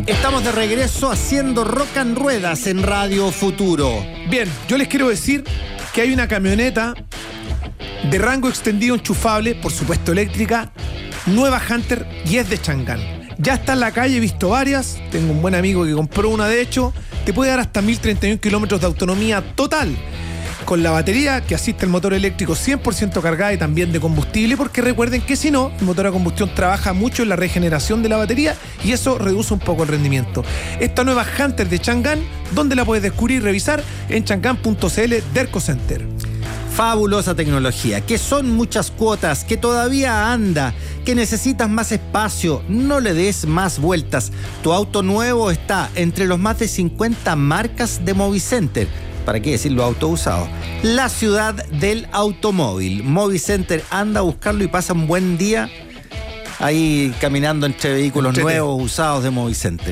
Estamos de regreso haciendo Rock and Ruedas en Radio Futuro. Bien, yo les quiero decir que hay una camioneta de rango extendido enchufable, por supuesto eléctrica, nueva Hunter, y es de Chang'an. Ya está en la calle, he visto varias. Tengo un buen amigo que compró una, de hecho. Te puede dar hasta 1031 kilómetros de autonomía total, con la batería que asiste el motor eléctrico 100% cargada y también de combustible, porque recuerden que si no, el motor a combustión trabaja mucho en la regeneración de la batería y eso reduce un poco el rendimiento. Esta nueva Hunter de Chang'an, ¿dónde la puedes descubrir y revisar? En chang'an.cl Derco Center. Fabulosa tecnología, que son muchas cuotas, que todavía anda, que necesitas más espacio, no le des más vueltas. Tu auto nuevo está entre los más de 50 marcas de Movicenter. ¿Para qué decirlo auto usado? La ciudad del automóvil. Movicenter, anda a buscarlo y pasa un buen día ahí caminando entre vehículos nuevos, usados de Movicenter.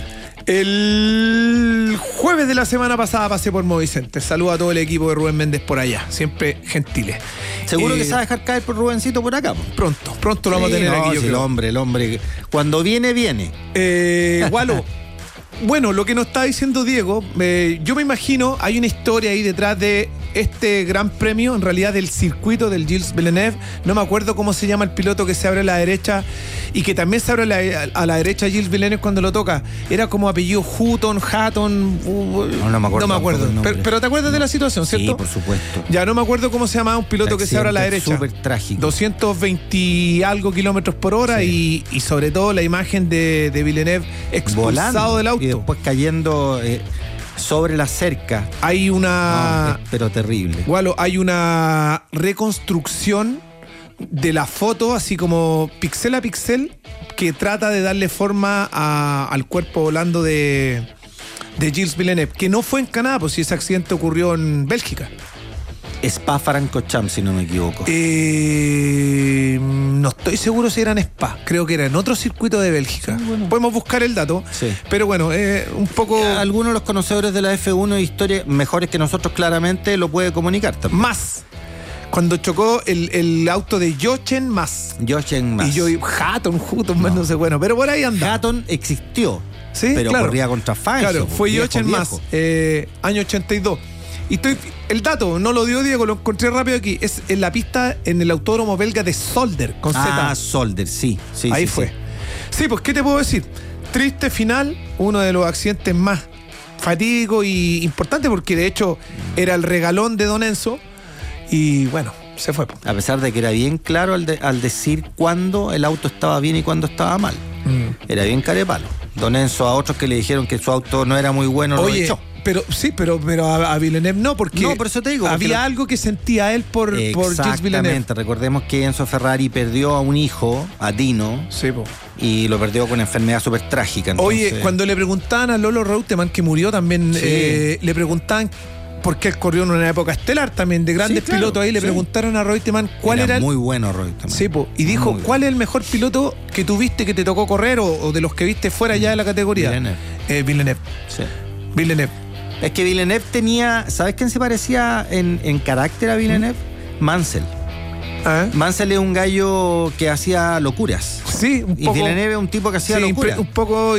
El jueves de la semana pasada pasé por Movicenter. Saludo a todo el equipo de Rubén Méndez por allá, siempre gentiles. Seguro que se va a dejar caer por Rubencito por acá. Pronto lo vamos a tener aquí. El hombre, cuando viene. Gualo. Bueno, lo que nos está diciendo Diego, yo me imagino, hay una historia ahí detrás de este gran premio, en realidad del circuito del Gilles Villeneuve. No me acuerdo cómo se llama el piloto que se abre a la derecha y que también se abre a la derecha Gilles Villeneuve cuando lo toca. Era como apellido Hatton. No me acuerdo. Pero te acuerdas de la situación, ¿cierto? Sí, por supuesto. Ya no me acuerdo cómo se llamaba un piloto que se abre a la derecha. Súper trágico. 220 y algo kilómetros por hora, sí. y sobre todo la imagen de Villeneuve expulsado volando del auto. Y después cayendo sobre la cerca. Hay una... pero terrible. Gualo, hay una reconstrucción de la foto, así como pixel a pixel, que trata de darle forma al cuerpo volando de Gilles Villeneuve, que no fue en Canadá, pues si ese accidente ocurrió en Bélgica. Spa-Francorchamps, si no me equivoco. No estoy seguro si era en Spa. Creo que era en otro circuito de Bélgica. Sí, bueno. Podemos buscar el dato. Sí. Pero bueno, un poco... Algunos de los conocedores de la F1 de historia, mejores que nosotros claramente, lo puede comunicar también. Más. Cuando chocó el auto de Jochen Mass. Y yo Hatton, no sé, bueno, pero por ahí anda. Hatton existió. Sí, pero claro. Corría contra Fangio. Claro, fue Jochen Mass, año 82. Y el dato, no lo dio Diego, lo encontré rápido aquí. Es en la pista en el autódromo belga de Zolder, con Z. Zolder, sí. Ahí fue. Sí, pues, ¿qué te puedo decir? Triste final, uno de los accidentes más fatídicos y importantes, porque de hecho era el regalón de Don Enzo. Y bueno, se fue. A pesar de que era bien claro al decir cuándo el auto estaba bien y cuándo estaba mal. Era bien carepalo. Don Enzo, a otros que le dijeron que su auto no era muy bueno, lo echó. Pero a Villeneuve no, porque no, por eso te digo, había algo que sentía él por Gilles Villeneuve. Exactamente, recordemos que Enzo Ferrari perdió a un hijo, a Dino, sí, y lo perdió con una enfermedad súper trágica. Entonces... Oye, cuando le preguntaban a Lolo Reutemann, que murió también, sí. Le preguntaban, porque él corrió en una época estelar también, de grandes pilotos ahí, le preguntaron a Reutemann cuál era muy bueno Reutemann. Sí, y dijo, ¿cuál es el mejor piloto que tuviste, que te tocó correr, o de los que viste fuera ya de la categoría? Villeneuve. Sí. Villeneuve. Es que Villeneuve tenía... ¿Sabes quién se parecía en carácter a Villeneuve? Mansell. Mansell es un gallo que hacía locuras. Sí, un poco. Y Villeneuve es un tipo que hacía locuras. Un poco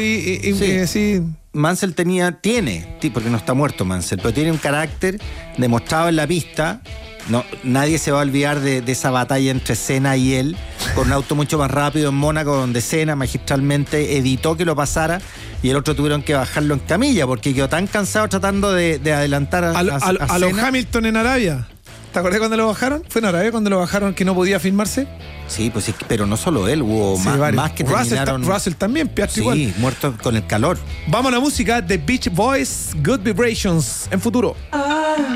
sí. Mansell tiene, porque no está muerto Mansell, pero tiene un carácter demostrado en la pista. No, nadie se va a olvidar de esa batalla entre Senna y él, con un auto mucho más rápido en Mónaco, donde Senna magistralmente evitó que lo pasara y el otro tuvieron que bajarlo en camilla porque quedó tan cansado tratando de adelantar a los Hamilton en Arabia. ¿Te acuerdas cuando lo bajaron? ¿Fue en Arabia cuando lo bajaron que no podía firmarse? Sí, pues pero no solo él, hubo más que terminaron... Russell también, Piastri igual. Sí, muerto con el calor. Vamos a la música de Beach Boys, Good Vibrations, en Futuro.